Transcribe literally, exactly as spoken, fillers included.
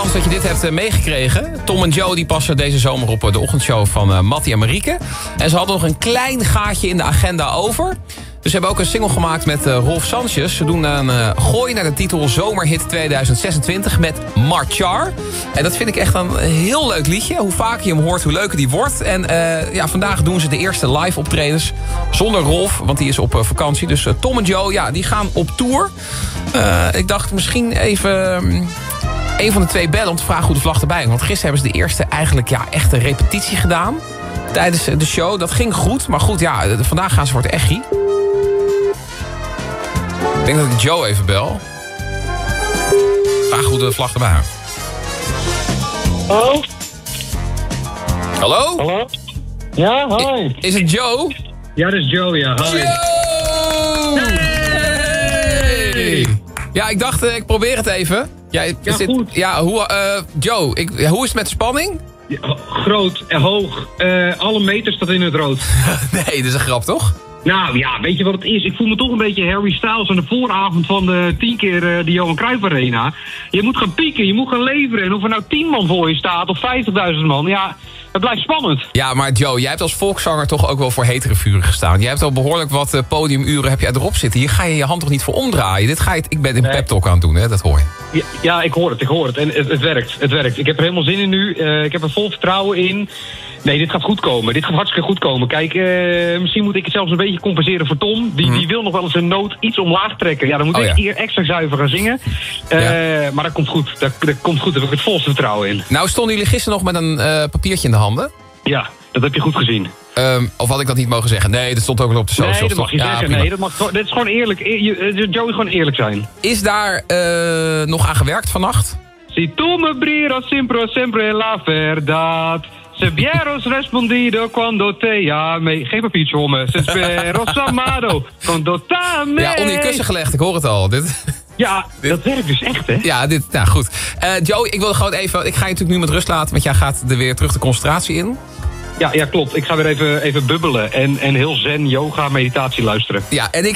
kans dat je dit hebt meegekregen. Tom en Joe die passen deze zomer op de ochtendshow van uh, Mattie en Marieke. En ze hadden nog een klein gaatje in de agenda over. Dus ze hebben ook een single gemaakt met uh, Rolf Sanchez. Ze doen een uh, gooi naar de titel Zomerhit tweeduizend zesentwintig met Marchar. En dat vind ik echt een heel leuk liedje. Hoe vaker je hem hoort, hoe leuker die wordt. En uh, ja, vandaag doen ze de eerste live optredens zonder Rolf, want die is op uh, vakantie. Dus uh, Tom en Joe, ja, die gaan op tour. Uh, ik dacht misschien even um, een van de twee bellen om te vragen hoe de vlag erbij ging. Want gisteren hebben ze de eerste eigenlijk ja, echte repetitie gedaan tijdens de show. Dat ging goed, maar goed, ja, vandaag gaan ze voor het echi. Ik denk dat ik Joe even bel. Vraag hoe de vlag erbij hangt. Hallo? Hallo? Hallo? Ja, hoi. I- is het Joe? Ja, dat is Joe, ja. Hoi. Joe! Hey! Ja, ik dacht, uh, ik probeer het even. Ja, Ja, zit, goed. Ja, hoe, uh, Joe, ik, hoe is het met de spanning? Ja, groot en hoog. Uh, alle meters staat in het rood. Nee, dat is een grap, toch? Nou ja, weet je wat het is? Ik voel me toch een beetje Harry Styles aan de vooravond van de tien keer uh, de Johan Cruijff Arena. Je moet gaan pieken, je moet gaan leveren. En of er nou tien man voor je staat of vijftigduizend man, ja, het blijft spannend. Ja, maar Joe, jij hebt als volkszanger toch ook wel voor hetere vuren gestaan. Jij hebt al behoorlijk wat uh, podiumuren heb jij erop zitten. Hier ga je je hand toch niet voor omdraaien? Dit ga je, ik ben een Nee. pep talk aan het doen, hè? Dat hoor je. Ja, ja, ik hoor het, ik hoor het. En het, het werkt, het werkt. Ik heb er helemaal zin in nu. Uh, ik heb er vol vertrouwen in. Nee, dit gaat goed komen. Dit gaat hartstikke goed komen. Kijk, uh, misschien moet ik het zelfs een beetje compenseren voor Tom. Die, Mm. die wil nog wel eens een noot iets omlaag trekken. Ja, dan moet Oh, ik ja. hier extra zuiver gaan zingen. Uh, Ja. Maar dat komt goed. Dat, dat komt goed. Daar heb ik het volste vertrouwen in. Nou, stonden jullie gisteren nog met een uh, papiertje in de handen? Ja, dat heb je goed gezien. Um, of had ik dat niet mogen zeggen? Nee, dat stond ook wel op de socials. Nee, dat mag je toch? Ja, zeggen. prima. Nee, dat mag, dit is gewoon eerlijk. Je- Joey, gewoon eerlijk zijn. Is daar uh, nog aan gewerkt vannacht? Si tu me brillas sempre, sempre la verdad. Se vieros respondido cuando te llamé. Geen papiertje om me. Se speros amado cuando te amé. Ja, onder je kussen gelegd, ik hoor het al. Dit, Ja, dat werkt dus echt, hè? ja, dit, nou goed. Uh, Joe, ik wil gewoon even... Ik ga je natuurlijk nu met rust laten, want jij gaat er weer terug de concentratie in. Ja, ja klopt. Ik ga weer even, even bubbelen en, en heel zen, yoga, meditatie luisteren. Ja, en ik